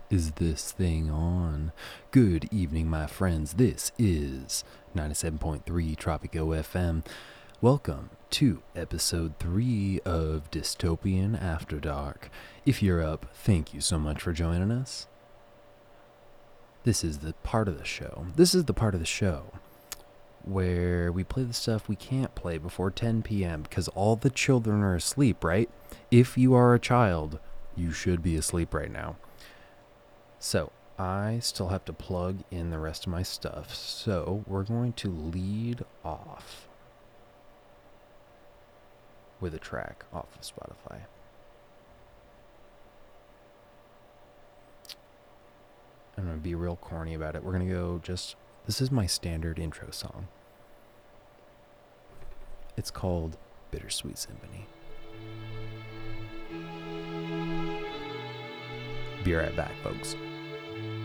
Is this thing on? Good evening, my friends. This is 97.3 Tropico FM. Welcome to episode 3 of Dystopian After Dark. If you're up, thank you so much for joining us. This is the part of the show where we play the stuff we can't play before 10 p.m. because all the children are asleep, right? If you are a child, you should be asleep right now. So, I still have to plug in the rest of my stuff, so we're going to lead off with a track off of Spotify. I'm going to be real corny about it. We're going to go this is my standard intro song. It's called Bittersweet Symphony. Be right back, folks.